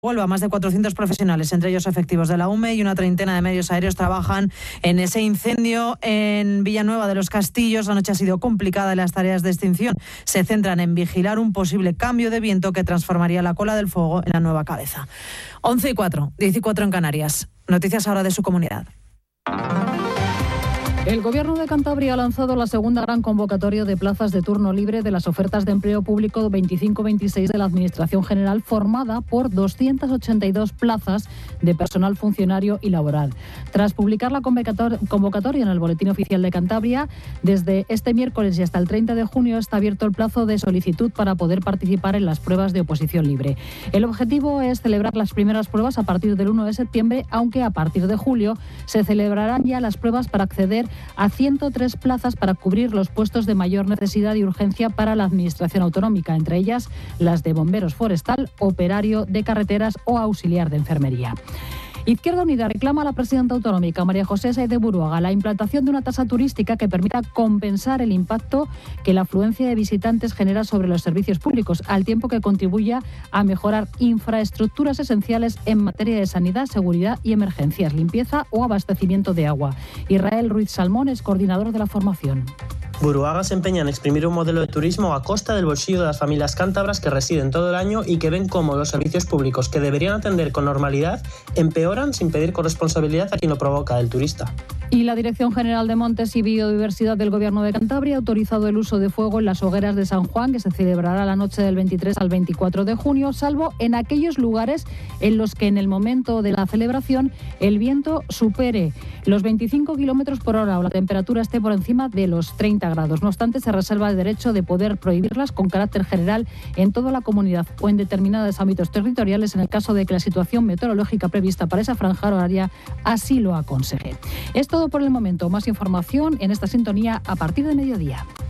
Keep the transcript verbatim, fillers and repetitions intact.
Huelva, más de cuatrocientos profesionales, entre ellos efectivos de la U M E y una treintena de medios aéreos trabajan en ese incendio en Villanueva de los Castillos. La noche ha sido complicada y las tareas de extinción se centran en vigilar un posible cambio de viento que transformaría la cola del fuego en la nueva cabeza. once y cuatro, diez y cuatro en Canarias. Noticias ahora de su comunidad. El Gobierno de Cantabria ha lanzado la segunda gran convocatoria de plazas de turno libre de las ofertas de empleo público veinticinco veintiséis de la Administración General, formada por doscientas ochenta y dos plazas de personal funcionario y laboral. Tras publicar la convocatoria en el Boletín Oficial de Cantabria, desde este miércoles y hasta el treinta de junio está abierto el plazo de solicitud para poder participar en las pruebas de oposición libre. El objetivo es celebrar las primeras pruebas a partir del uno de septiembre, aunque a partir de julio se celebrarán ya las pruebas para acceder a ciento tres plazas para cubrir los puestos de mayor necesidad y urgencia para la Administración autonómica, entre ellas las de bomberos forestal, operario de carreteras o auxiliar de enfermería. Izquierda Unida reclama a la presidenta autonómica, María José Sáez de Buruaga, la implantación de una tasa turística que permita compensar el impacto que la afluencia de visitantes genera sobre los servicios públicos, al tiempo que contribuya a mejorar infraestructuras esenciales en materia de sanidad, seguridad y emergencias, limpieza o abastecimiento de agua. Israel Ruiz Salmón es coordinador de la formación. Buruaga se empeña en exprimir un modelo de turismo a costa del bolsillo de las familias cántabras que residen todo el año y que ven cómo los servicios públicos que deberían atender con normalidad empeoran sin pedir corresponsabilidad a quien lo provoca, el turista. Y la Dirección General de Montes y Biodiversidad del Gobierno de Cantabria ha autorizado el uso de fuego en las hogueras de San Juan, que se celebrará la noche del veintitrés al veinticuatro de junio, salvo en aquellos lugares en los que en el momento de la celebración el viento supere los veinticinco kilómetros por hora o la temperatura esté por encima de los treinta grados. No obstante, se reserva el derecho de poder prohibirlas con carácter general en toda la comunidad o en determinados ámbitos territoriales en el caso de que la situación meteorológica prevista para esa franja horaria así lo aconseje. Es todo por el momento. Más información en esta sintonía a partir de mediodía.